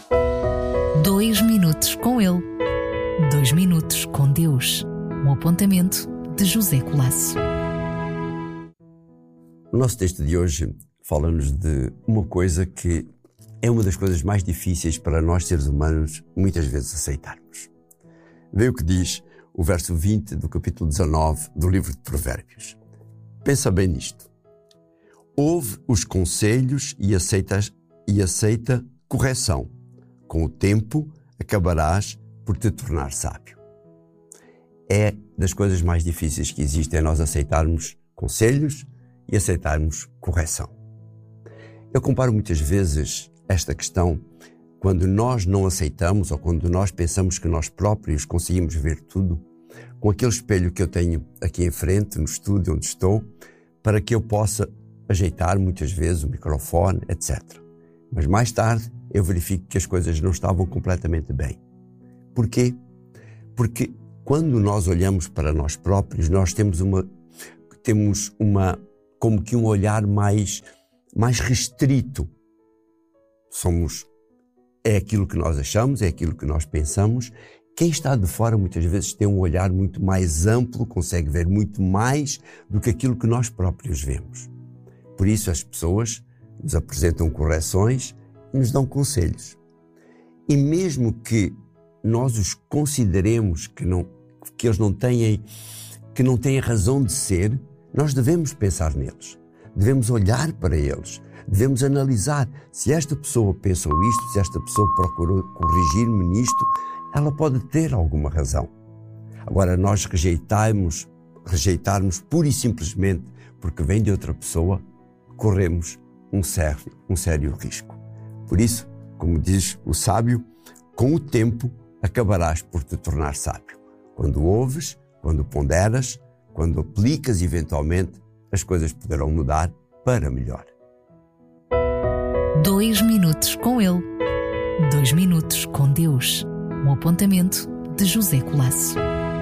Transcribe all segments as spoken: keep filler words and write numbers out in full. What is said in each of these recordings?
Dois minutos com ele. Dois minutos com Deus. Um apontamento de José Colasso. O nosso texto de hoje fala-nos de uma coisa que é uma das coisas mais difíceis para nós, seres humanos, muitas vezes aceitarmos. Vê o que diz o verso vinte do capítulo dezanove do livro de Provérbios. Pensa bem nisto. Ouve os conselhos e aceita, e aceita correção. Com o tempo, acabarás por te tornar sábio. É das coisas mais difíceis que existem, é nós aceitarmos conselhos e aceitarmos correção. Eu comparo muitas vezes esta questão quando nós não aceitamos ou quando nós pensamos que nós próprios conseguimos ver tudo, com aquele espelho que eu tenho aqui em frente, no estúdio onde estou, para que eu possa ajeitar muitas vezes o microfone, etcétera. Mas mais tarde eu verifico que as coisas não estavam completamente bem. Porquê? Porque quando nós olhamos para nós próprios, nós temos uma, temos uma como que um olhar mais, mais restrito. Somos, é aquilo que nós achamos, é aquilo que nós pensamos. Quem está de fora muitas vezes tem um olhar muito mais amplo, consegue ver muito mais do que aquilo que nós próprios vemos. Por isso as pessoas nos apresentam correções e nos dão conselhos. E mesmo que nós os consideremos que, não, que eles não têm, que não têm razão de ser, nós devemos pensar neles, devemos olhar para eles, devemos analisar se esta pessoa pensou isto, se esta pessoa procurou corrigir-me nisto, ela pode ter alguma razão. Agora, nós rejeitarmos, rejeitarmos pura e simplesmente porque vem de outra pessoa, corremos um sério, um sério risco. Por isso, como diz o sábio, com o tempo acabarás por te tornar sábio. Quando ouves, quando ponderas, quando aplicas eventualmente, as coisas poderão mudar para melhor. Dois minutos com ele. Dois minutos com Deus. Um apontamento de José Colasso.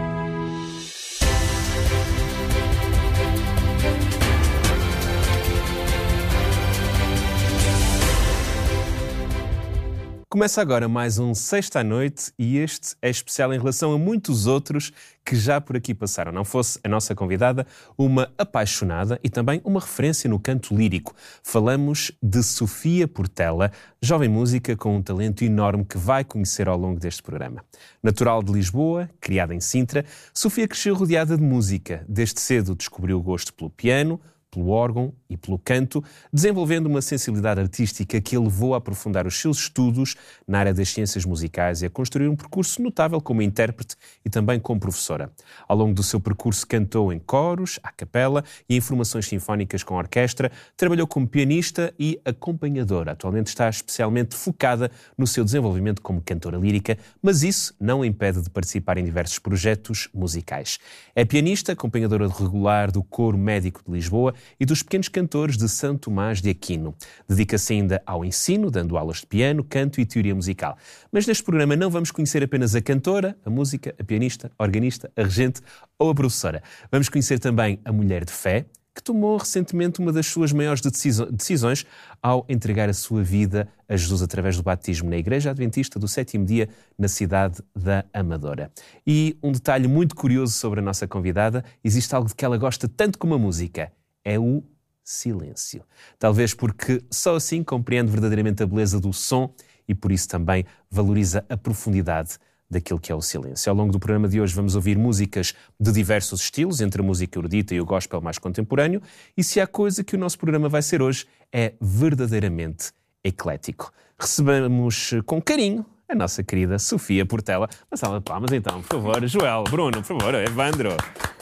Começa agora mais um Sexta à Noite e este é especial em relação a muitos outros que já por aqui passaram. Não fosse a nossa convidada uma apaixonada e também uma referência no canto lírico. Falamos de Sofia Portela, jovem música com um talento enorme que vai conhecer ao longo deste programa. Natural de Lisboa, criada em Sintra, Sofia cresceu rodeada de música. Desde cedo descobriu o gosto pelo piano, pelo órgão e pelo canto, desenvolvendo uma sensibilidade artística que a levou a aprofundar os seus estudos na área das ciências musicais e a construir um percurso notável como intérprete e também como professora. Ao longo do seu percurso cantou em coros, à capela e em formações sinfónicas com orquestra, trabalhou como pianista e acompanhadora. Atualmente está especialmente focada no seu desenvolvimento como cantora lírica, mas isso não a impede de participar em diversos projetos musicais. É pianista, acompanhadora regular do Coro Médico de Lisboa e dos pequenos cantores de São Tomás de Aquino. Dedica-se ainda ao ensino, dando aulas de piano, canto e teoria musical. Mas neste programa não vamos conhecer apenas a cantora, a música, a pianista, a organista, a regente ou a professora. Vamos conhecer também a mulher de fé, que tomou recentemente uma das suas maiores decisões ao entregar a sua vida a Jesus através do batismo na Igreja Adventista do Sétimo Dia, na cidade da Amadora. E um detalhe muito curioso sobre a nossa convidada, existe algo de que ela gosta tanto como a música. É o silêncio. Talvez porque só assim compreende verdadeiramente a beleza do som e por isso também valoriza a profundidade daquilo que é o silêncio. Ao longo do programa de hoje vamos ouvir músicas de diversos estilos, entre a música erudita e o gospel mais contemporâneo, e se há coisa que o nosso programa vai ser hoje é verdadeiramente eclético. Recebemos com carinho a nossa querida Sofia Portela. Uma salva de palmas então, por favor. Joel, Bruno, por favor, Evandro.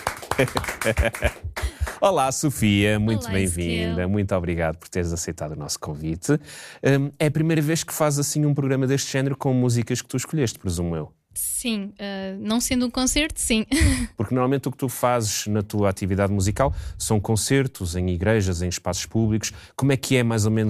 Olá, Sofia, muito Olá, bem-vinda. Ezequiel. Muito obrigado por teres aceitado o nosso convite. Hum, é a primeira vez que fazes assim um programa deste género com músicas que tu escolheste, presumo eu. Sim, uh, não sendo um concerto, sim. Porque normalmente o que tu fazes na tua atividade musical são concertos em igrejas, em espaços públicos. Como é que é mais ou menos o,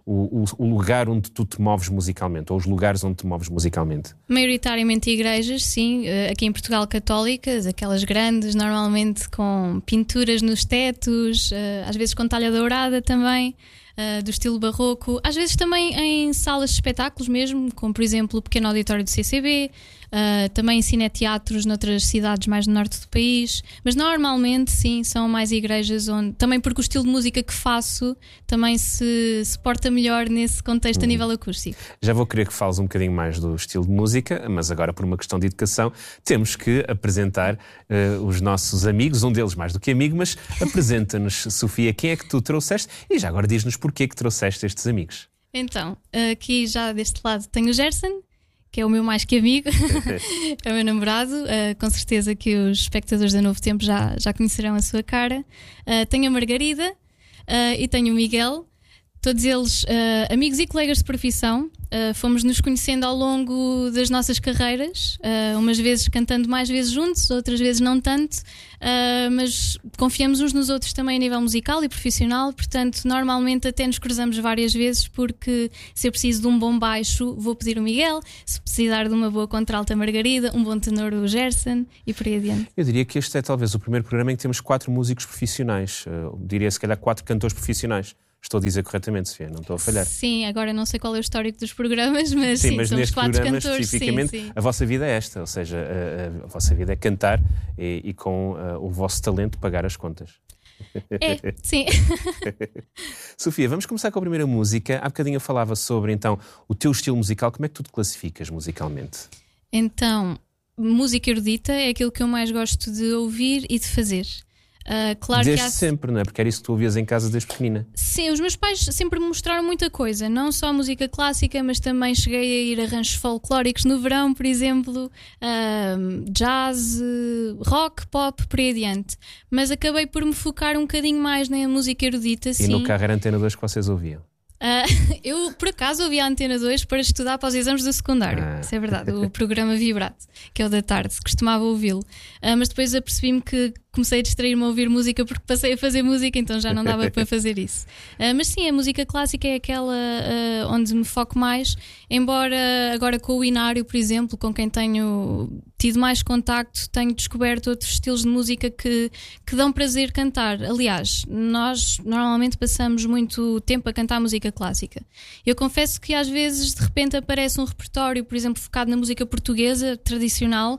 o, o lugar onde tu te moves musicalmente, ou os lugares onde te moves musicalmente? Maioritariamente igrejas, sim. Aqui em Portugal, católicas, aquelas grandes, normalmente com pinturas nos tetos, às vezes com talha dourada também. Uh, do estilo barroco, às vezes também em salas de espetáculos mesmo, como por exemplo o pequeno auditório do C C B, uh, também em cineteatros noutras cidades mais no norte do país, mas normalmente sim, são mais igrejas onde, também porque o estilo de música que faço também se, se porta melhor nesse contexto hum. a nível acústico. Já vou querer que fales um bocadinho mais do estilo de música, mas agora por uma questão de educação temos que apresentar uh, os nossos amigos, um deles mais do que amigo, mas apresenta-nos, Sofia, quem é que tu trouxeste e já agora diz-nos porquê que trouxeste estes amigos? Então, aqui já deste lado tenho o Gerson, que é o meu mais que amigo, é o meu namorado. Uh, com certeza que os espectadores da Novo Tempo já, já conhecerão a sua cara. Uh, tenho a Margarida uh, e tenho o Miguel. Todos eles uh, amigos e colegas de profissão. Uh, fomos nos conhecendo ao longo das nossas carreiras, uh, umas vezes cantando mais vezes juntos, outras vezes não tanto, uh, mas confiamos uns nos outros também a nível musical e profissional, portanto normalmente até nos cruzamos várias vezes, porque se eu preciso de um bom baixo vou pedir o Miguel, se precisar de uma boa contralta a Margarida, um bom tenor o Gerson e por aí adiante. Eu diria que este é talvez o primeiro programa em que temos quatro músicos profissionais, uh, diria se calhar quatro cantores profissionais. Estou a dizer corretamente, Sofia, não estou a falhar. Sim, agora não sei qual é o histórico dos programas, mas sim, sim mas somos neste quatro programa cantores, especificamente, sim, sim. A vossa vida é esta, ou seja, a, a, a vossa vida é cantar e, e com uh, o vosso talento pagar as contas. É, sim. Sofia, vamos começar com a primeira música. Há bocadinho eu falava sobre então o teu estilo musical. Como é que tu te classificas musicalmente? Então, música erudita é aquilo que eu mais gosto de ouvir e de fazer. Uh, claro desde que há... sempre, não é? Porque era isso que tu ouvias em casa desde pequenina. Sim, os meus pais sempre me mostraram muita coisa, não só música clássica, mas também cheguei a ir a ranchos folclóricos no verão, por exemplo, uh, jazz, rock, pop, por aí adiante. Mas acabei por me focar um bocadinho mais na música erudita. E sim. no carro era Antena dois que vocês ouviam? Uh, eu, por acaso, ouvi a Antena dois para estudar para os exames do secundário. Ah. Isso é verdade, o programa Vibrato, que é o da tarde, costumava ouvi-lo. Uh, mas depois apercebi-me que comecei a distrair-me a ouvir música porque passei a fazer música, então já não dava para fazer isso. Uh, mas sim, a música clássica é aquela uh, onde me foco mais, embora agora com o Inário, por exemplo, com quem tenho tido mais contacto, tenho descoberto outros estilos de música que, que dão prazer cantar. Aliás, nós normalmente passamos muito tempo a cantar música clássica. Eu confesso que às vezes de repente aparece um repertório, por exemplo, focado na música portuguesa tradicional,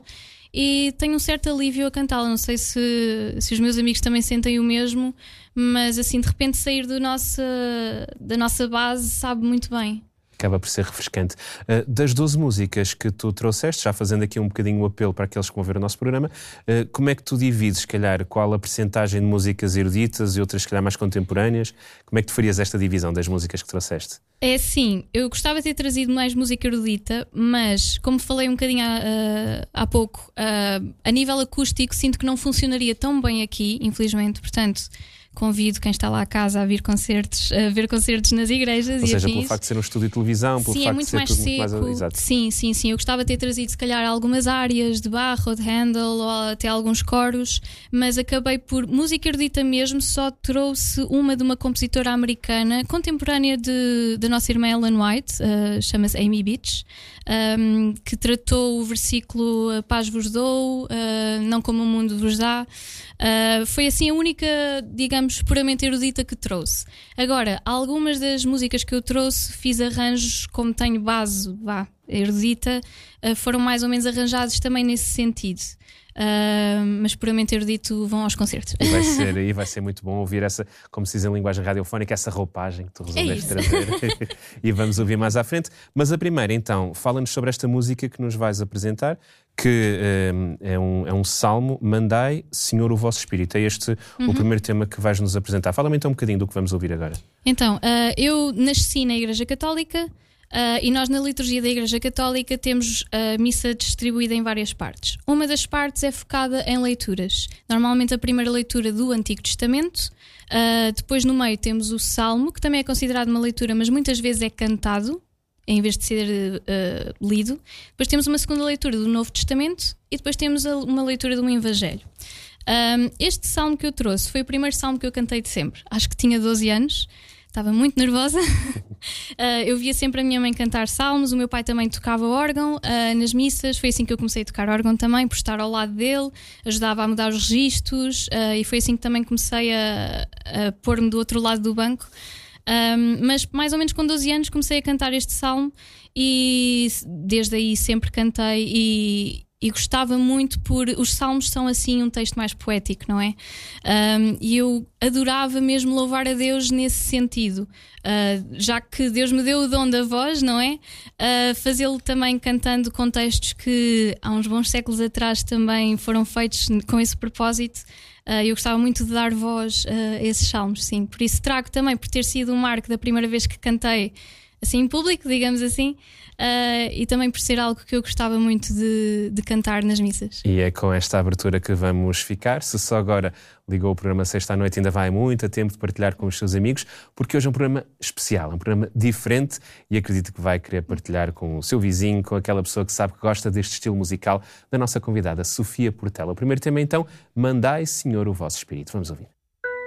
e tenho um certo alívio a cantá-la. Não sei se, se os meus amigos também sentem o mesmo, mas assim de repente sair do nossa, da nossa base sabe muito bem. Acaba por ser refrescante. Uh, das doze músicas que tu trouxeste, já fazendo aqui um bocadinho o apelo para aqueles que vão ver o nosso programa, uh, como é que tu divides, se calhar, qual a percentagem de músicas eruditas e outras, se calhar, mais contemporâneas? Como é que tu farias esta divisão das músicas que trouxeste? É assim, eu gostava de ter trazido mais música erudita, mas como falei um bocadinho há, uh, há pouco, uh, a nível acústico sinto que não funcionaria tão bem aqui, infelizmente, portanto... Convido quem está lá a casa a vir concertos, a ver concertos nas igrejas. Ou e seja, afins. Pelo facto de ser um estúdio de televisão, pelo sim, facto é muito de ser mais tudo seco. muito mais... Exato. Sim, sim, sim. Eu gostava de ter trazido, se calhar, algumas áreas de Bach ou de Handel ou até alguns coros, mas acabei por... Música erudita mesmo, só trouxe uma de uma compositora americana, contemporânea de, da nossa irmã Ellen White, uh, chama-se Amy Beach, um, que tratou o versículo A paz vos dou, uh, não como o mundo vos dá. Uh, foi assim a única, digamos, puramente erudita que trouxe. Agora, algumas das músicas que eu trouxe fiz arranjos, como tenho base, vá, erudita, uh, foram mais ou menos arranjados também nesse sentido. Uh, mas puramente erudito vão aos concertos. E vai ser, e vai ser muito bom ouvir essa, como se diz em linguagem radiofónica, essa roupagem que tu resolveste é trazer. E vamos ouvir mais à frente. Mas a primeira, então, fala-nos sobre esta música que nos vais apresentar, que um, é, um, é um salmo, Mandai, Senhor, o vosso Espírito. É este uhum. o primeiro tema que vais nos apresentar. Fala-me então um bocadinho do que vamos ouvir agora. Então, uh, eu nasci na Igreja Católica. Uh, e nós na liturgia da Igreja Católica temos a missa distribuída em várias partes. Uma das partes é focada em leituras. Normalmente a primeira leitura do Antigo Testamento. Uh, depois no meio temos o Salmo, que também é considerado uma leitura, mas muitas vezes é cantado, em vez de ser uh, lido. Depois temos uma segunda leitura do Novo Testamento e depois temos a, uma leitura de um Evangelho. Um, este salmo que eu trouxe foi o primeiro salmo que eu cantei de sempre. Acho que tinha doze anos. estava muito nervosa. uh, eu via sempre a minha mãe cantar salmos, o meu pai também tocava órgão uh, nas missas. Foi assim que eu comecei a tocar órgão também, por estar ao lado dele, ajudava a mudar os registros, uh, e foi assim que também comecei a, a pôr-me do outro lado do banco. Um, mas mais ou menos com doze anos comecei a cantar este salmo e desde aí sempre cantei e, e gostava muito, por os salmos são assim um texto mais poético, não é? Um, e eu adorava mesmo louvar a Deus nesse sentido, uh, já que Deus me deu o dom da voz, não é? Uh, fazê-lo também cantando com textos que há uns bons séculos atrás também foram feitos com esse propósito. Uh, eu gostava muito de dar voz uh, a esses salmos, sim. Por isso trago também, por ter sido um marco da primeira vez que cantei assim em público, digamos assim, uh, e também por ser algo que eu gostava muito de, de cantar nas missas. E é com esta abertura que vamos ficar. Se só agora ligou o programa Sexta à Noite, ainda vai muito a tempo de partilhar com os seus amigos, porque hoje é um programa especial, um programa diferente, e acredito que vai querer partilhar com o seu vizinho, com aquela pessoa que sabe que gosta deste estilo musical da nossa convidada Sofia Portela. O primeiro tema então, Mandai, Senhor, o vosso Espírito. Vamos ouvir.